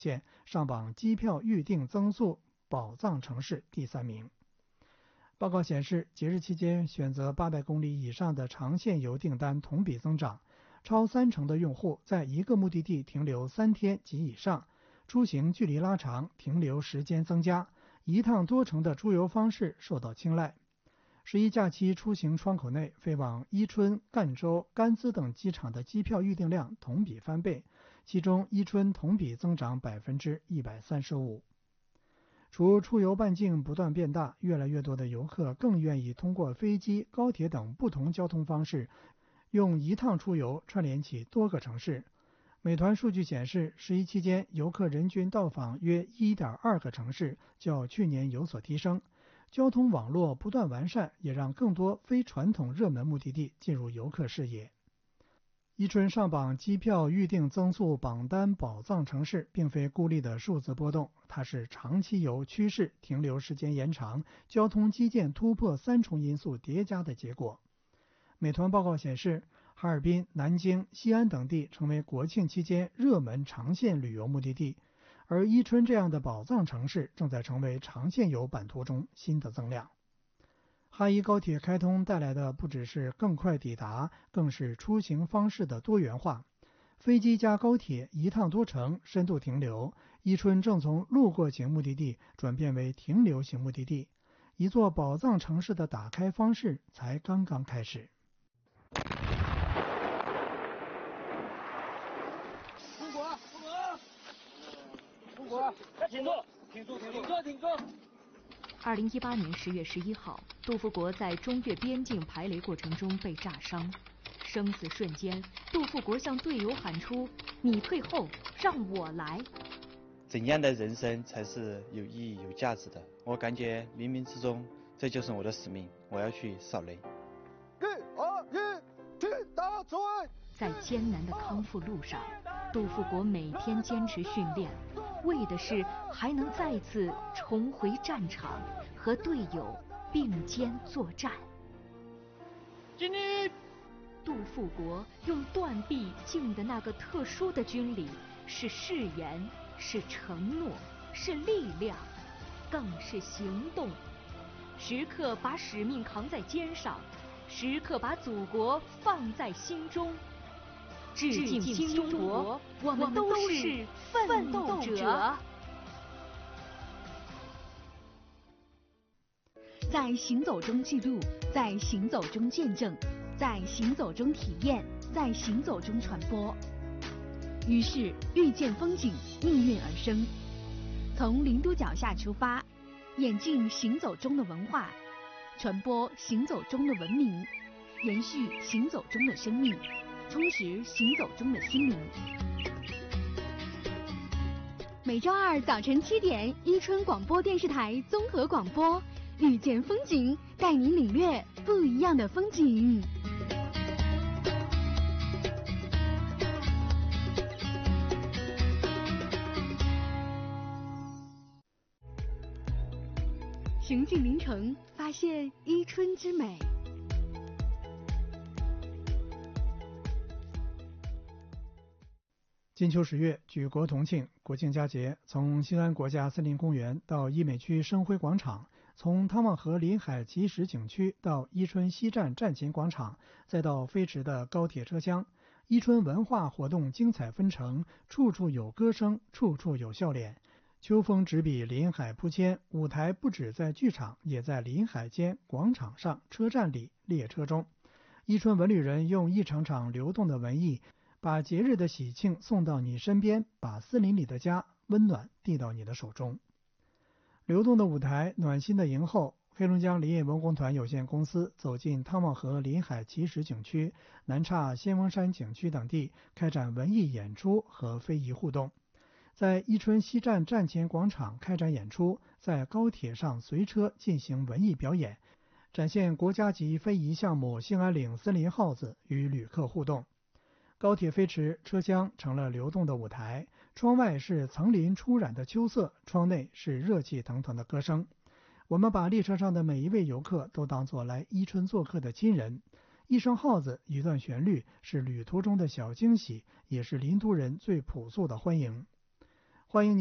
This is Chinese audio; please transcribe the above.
线上榜机票预订增速宝藏城市第3名。报告显示，节日期间选择800公里以上的长线游订单同比增长，超30%的用户在一个目的地停留3天及以上，出行距离拉长，停留时间增加，一趟多程的出游方式受到青睐。11假期出行窗口内，飞往伊春、赣州、甘孜等机场的机票预订量同比翻倍，其中伊春同比增长135%。除出游半径不断变大，越来越多的游客更愿意通过飞机、高铁等不同交通方式，用一趟出游串联起多个城市。美团数据显示，11期间游客人均到访约 1.2 个城市，较去年有所提升。交通网络不断完善，也让更多非传统热门目的地进入游客视野。伊春上榜机票预订增速榜单宝藏城市并非孤立的数字波动，它是长期游趋势、停留时间延长、交通基建突破3重因素叠加的结果。美团报告显示，哈尔滨、南京、西安等地成为国庆期间热门长线旅游目的地，而伊春这样的宝藏城市正在成为长线游版图中新的增量。哈伊高铁开通带来的不只是更快抵达，更是出行方式的多元化。飞机加高铁一趟多程，深度停留，伊春正从路过型目的地转变为停留型目的地，一座宝藏城市的打开方式才刚刚开始。 中国，停住！2018年10月11号，杜富国在中越边境排雷过程中被炸伤，生死瞬间，杜富国向队友喊出：“你退后，让我来。” 怎样的人生才是有意义、有价值的？我感觉冥冥之中，这就是我的使命，我要去扫雷。 在艰难的康复路上，杜富国每天坚持训练，为的是还能再次重回战场，和队友并肩作战。 敬礼！ 杜富国用断臂进的那个特殊的军礼，是誓言，是承诺，是力量，更是行动。时刻把使命扛在肩上，时刻把祖国放在心中。致敬新中国，我们都是奋斗者。 在行走中记录，在行走中见证，在行走中体验，在行走中传播。于是，遇见风景应运而生。从零度脚下出发，演进行走中的文化，传播行走中的文明，延续行走中的生命，充实行走中的心灵。每周二早晨7点，伊春广播电视台综合广播，遇见风景，带你领略不一样的风景。行进临城，发现伊春之美。 金秋10月，举国同庆，国庆佳节，从兴安国家森林公园到医美区生辉广场，从汤旺河临海奇石景区到伊春西站站前广场，再到飞驰的高铁车厢，伊春文化活动精彩纷呈，处处有歌声，处处有笑脸。秋风执笔临海铺迁，舞台不止在剧场，也在临海间、广场上、车站里、列车中。伊春文旅人用一场场流动的文艺，把节日的喜庆送到你身边，把森林里的家温暖递到你的手中。流动的舞台，暖心的迎候。黑龙江林业文工团有限公司走进汤旺河临海奇石景区、南岔仙翁山景区等地，开展文艺演出和非遗互动。在伊春西站站前广场开展演出，在高铁上随车进行文艺表演，展现国家级非遗项目兴安岭森林号子与旅客互动。高铁飞驰，车厢成了流动的舞台，窗外是层林初染的秋色，窗内是热气腾腾的歌声。我们把列车上的每一位游客都当作来伊春做客的亲人。一声号子，一段旋律，是旅途中的小惊喜，也是林都人最朴素的欢迎。 欢迎您